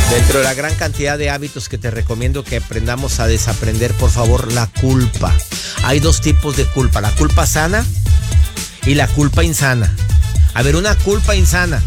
Dentro de la gran cantidad de hábitos que te recomiendo que aprendamos a desaprender, por favor, la culpa. Hay dos tipos de culpa, la culpa sana y la culpa insana. A ver, una culpa insana.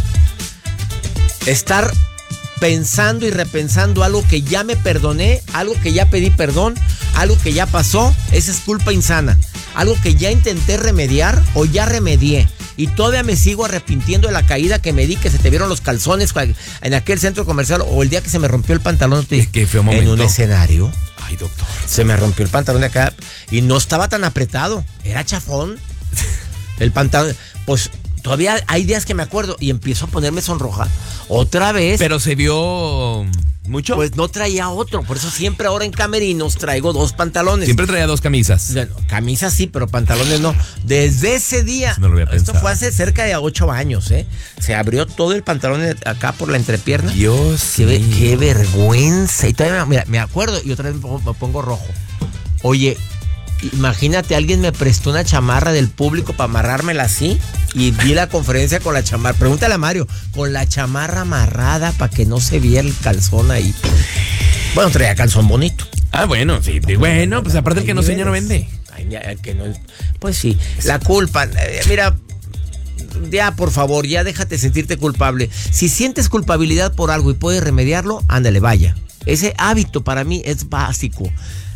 Estar pensando y repensando algo que ya me perdoné, algo que ya pedí perdón, algo que ya pasó, esa es culpa insana. Algo que ya intenté remediar o ya remedié. Y todavía me sigo arrepintiendo de la caída que me di, que se te vieron los calzones en aquel centro comercial, o el día que se me rompió el pantalón Qué feo momento. en un escenario. Ay, doctor. Se me rompió el pantalón de acá y no estaba tan apretado, era chafón. El pantalón, pues todavía hay días que me acuerdo y empiezo a ponerme sonroja. Otra vez. Pero se vio mucho. Pues no traía otro, por eso siempre ahora en camerinos traigo dos pantalones. Siempre traía dos camisas. Bueno, camisas sí, pero pantalones no. Desde ese día, Eso no lo había esto pensado. fue hace cerca de 8 años, se abrió todo el pantalón acá por la entrepierna. Dios Qué vergüenza. Y todavía, mira, me acuerdo y otra vez me pongo rojo. Oye, imagínate, alguien me prestó una chamarra del público para amarrármela así y vi la conferencia con la chamarra. Pregúntale a Mario, con la chamarra amarrada para que no se viera el calzón ahí. Bueno, traía calzón bonito. Ah, bueno, sí. Bueno, pues aparte el que no sueña no vende. Ay, que no, pues sí, la culpa. Mira, ya por favor, ya déjate sentirte culpable. Si sientes culpabilidad por algo y puedes remediarlo, ándale, vaya. Ese hábito para mí es básico.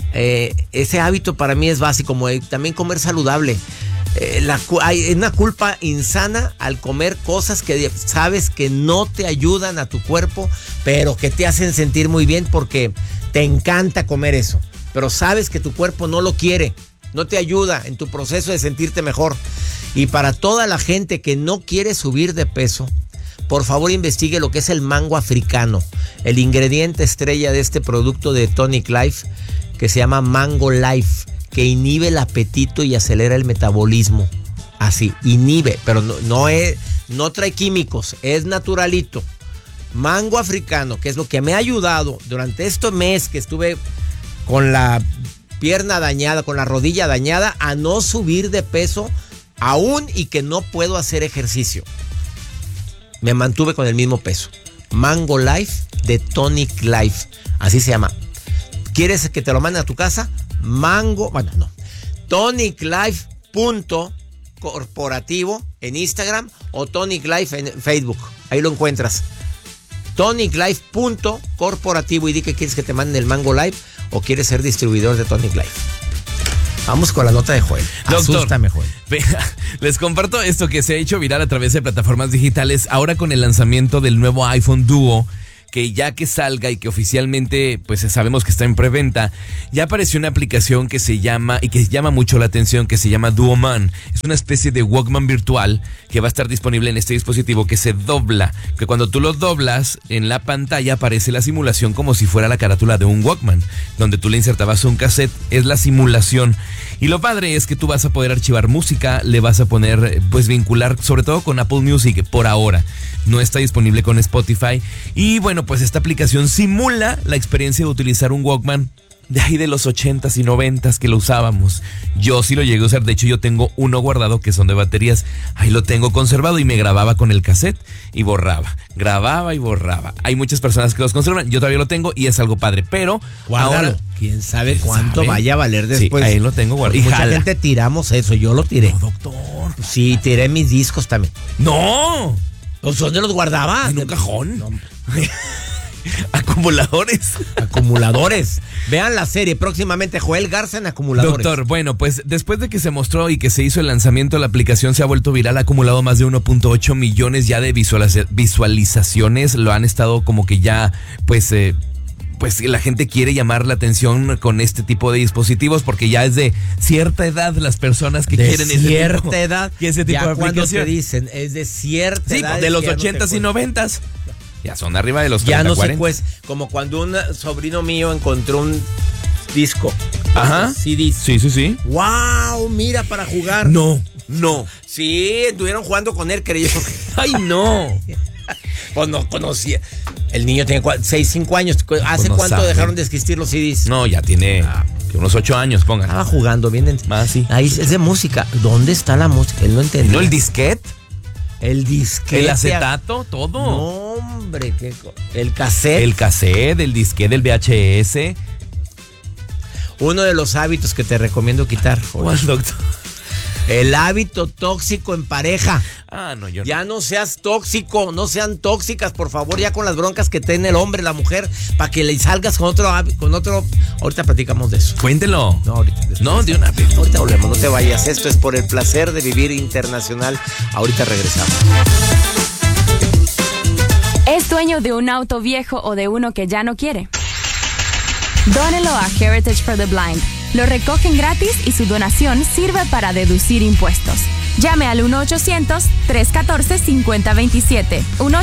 Como también comer saludable. Hay una culpa insana al comer cosas que sabes que no te ayudan a tu cuerpo, pero que te hacen sentir muy bien porque te encanta comer eso. Pero sabes que tu cuerpo no lo quiere, no te ayuda en tu proceso de sentirte mejor. Y para toda la gente que no quiere subir de peso, por favor investigue lo que es el mango africano, el ingrediente estrella de este producto de Tonic Life, que se llama Mango Life, que inhibe el apetito y acelera el metabolismo. Así, inhibe, pero no trae químicos, es naturalito. Mango africano, que es lo que me ha ayudado durante este mes que estuve con la pierna dañada, con la rodilla dañada, a no subir de peso aún y que no puedo hacer ejercicio. Me mantuve con el mismo peso. Mango Life de Tonic Life, así se llama. ¿Quieres que te lo mande a tu casa? toniclife.corporativo en Instagram o Tonic Life en Facebook. Ahí lo encuentras. toniclife.corporativo y di que quieres que te manden el Mango Life o quieres ser distribuidor de Tonic Life. Vamos con la nota de Joel. Doctor, asústame, Joel. Les comparto esto que se ha hecho viral a través de plataformas digitales ahora con el lanzamiento del nuevo iPhone Duo, que ya que salga y que oficialmente pues sabemos que está en preventa, ya apareció una aplicación que se llama, y que llama mucho la atención, que se llama Duo Man. Es una especie de Walkman virtual que va a estar disponible en este dispositivo, que se dobla, que cuando tú lo doblas en la pantalla aparece la simulación como si fuera la carátula de un Walkman, donde tú le insertabas un cassette. Es la simulación. Y lo padre es que tú vas a poder archivar música, le vas a poner, pues vincular sobre todo con Apple Music por ahora. No está disponible con Spotify. Y bueno, pues esta aplicación simula la experiencia de utilizar un Walkman de ahí de los 80s y 90s que lo usábamos. Yo sí lo llegué a usar, de hecho yo tengo uno guardado que son de baterías. Ahí lo tengo conservado y me grababa con el cassette y borraba. Grababa y borraba. Hay muchas personas que los conservan, yo todavía lo tengo y es algo padre, pero guárdalo. Ahora, ¿quién sabe cuánto vaya a valer después? Sí, ahí lo tengo guardado. Mucha gente tiramos eso, yo lo tiré. No, doctor. Sí, tiré mis discos también. ¡No! ¿Dónde los guardaba? ¿En un cajón? No. Acumuladores. Vean la serie próximamente, Joel Garza en Acumuladores. Doctor, bueno, pues después de que se mostró y que se hizo el lanzamiento, la aplicación se ha vuelto viral, ha acumulado más de 1.8 millones ya de visualizaciones. Lo han estado como que ya, pues la gente quiere llamar la atención con este tipo de dispositivos porque ya es de cierta edad las personas que quieren cierta edad. Ese tipo de cuando aplicación. te dicen es de cierta edad. Sí, de los 80s y 90s. Ya son arriba de los 30, ya no 40. sé, pues, como cuando un sobrino mío encontró un disco. Ajá. CDs. Sí. ¡Wow! Mira, para jugar. No. Sí, estuvieron jugando con él, creyó. ¡Ay, no! Pues no conocía. El niño tiene 5 años. ¿Hace no cuánto sabe. dejaron de existir los CDs? No, ya tiene unos 8 años, pongan. Estaba jugando, bien. Más, sí. Ahí es de música. ¿Dónde está la música? Él no entendía. ¿No el disquete? El disquete. El acetato, todo. No, hombre, el cassette. El cassette, el disquete, el VHS. Uno de los hábitos que te recomiendo quitar. ¿Cuál, doctor? El hábito tóxico en pareja. No, yo no. Ya no seas tóxico, no sean tóxicas, por favor, ya con las broncas que tiene el hombre, la mujer, para que le salgas con otro. Ahorita platicamos de eso. Cuéntelo. No, ahorita. No, de una vez. Ahorita volvemos, no te vayas. Esto es por el placer de vivir internacional. Ahorita regresamos. ¿Es dueño de un auto viejo o de uno que ya no quiere? Dónelo a Heritage for the Blind. Lo recogen gratis y su donación sirve para deducir impuestos. Llame al 1-800-314-5027.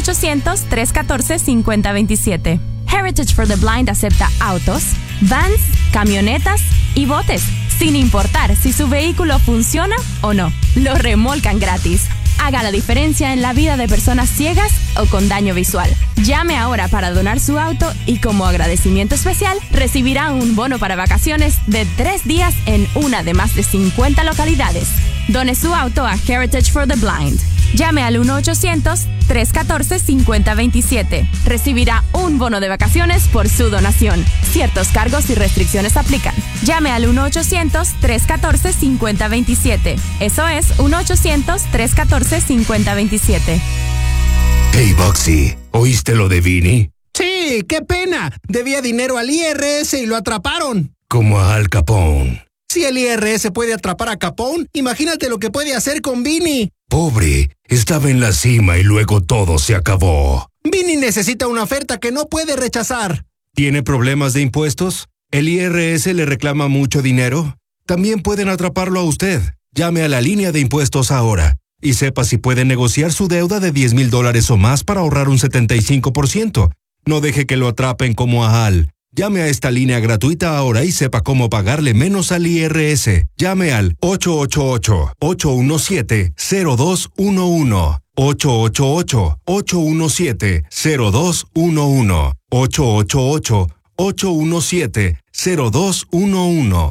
1-800-314-5027. Heritage for the Blind acepta autos, vans, camionetas y botes, sin importar si su vehículo funciona o no. Lo remolcan gratis. Haga la diferencia en la vida de personas ciegas o con daño visual. Llame ahora para donar su auto y como agradecimiento especial recibirá un bono para vacaciones de 3 días en una de más de 50 localidades. Done su auto a Heritage for the Blind. Llame al 1-800-314-5027. Recibirá un bono de vacaciones por su donación. Ciertos cargos y restricciones aplican. Llame al 1-800-314-5027. Eso es 1-800-314-5027. Hey, Boxy, ¿oíste lo de Vinny? Sí, qué pena. Debía dinero al IRS y lo atraparon. Como a Al Capone. Si el IRS puede atrapar a Capone, imagínate lo que puede hacer con Vinny. Pobre, estaba en la cima y luego todo se acabó. Vinny necesita una oferta que no puede rechazar. ¿Tiene problemas de impuestos? ¿El IRS le reclama mucho dinero? También pueden atraparlo a usted. Llame a la línea de impuestos ahora y sepa si puede negociar su deuda de $10,000 o más para ahorrar un 75%. No deje que lo atrapen como a Al. Llame a esta línea gratuita ahora y sepa cómo pagarle menos al IRS. Llame al 888-817-0211. 888-817-0211. 888-817-0211.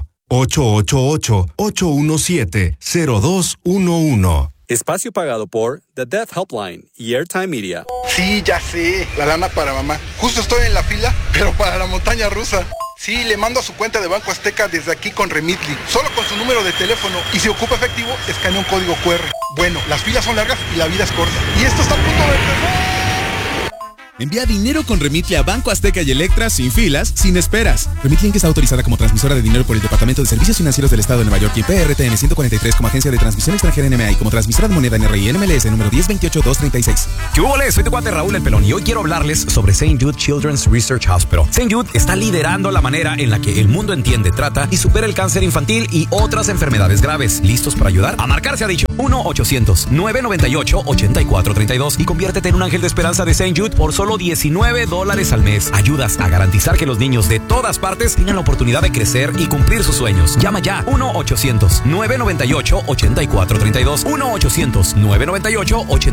888-817-0211. Espacio pagado por The Deaf Helpline y Airtime Media. Sí, ya sé, la lana para mamá. Justo estoy en la fila, pero para la montaña rusa. Sí, le mando a su cuenta de Banco Azteca desde aquí con Remitly, solo con su número de teléfono. Y si ocupa efectivo, escanea un código QR. Bueno, las filas son largas y la vida es corta. Y esto está a punto de empezar. Envía dinero con Remitly a Banco Azteca y Electra sin filas, sin esperas. Remitly Inc. está autorizada como transmisora de dinero por el Departamento de Servicios Financieros del Estado de Nueva York y PRTN 143 como agencia de transmisión extranjera NMA y como transmisora de moneda NRI NMLS número 1028236. ¿Qué hubo? Soy tu cuate Raúl El Pelón y hoy quiero hablarles sobre St. Jude Children's Research Hospital. St. Jude está liderando la manera en la que el mundo entiende, trata y supera el cáncer infantil y otras enfermedades graves. ¿Listos para ayudar? A marcar se ha dicho 1-800-998-8432 y conviértete en un ángel de esperanza de St. Jude por solo $19 al mes. Ayudas a garantizar que los niños de todas partes tengan la oportunidad de crecer y cumplir sus sueños. Llama ya 1-800-998-8432. 1-800-998-8432.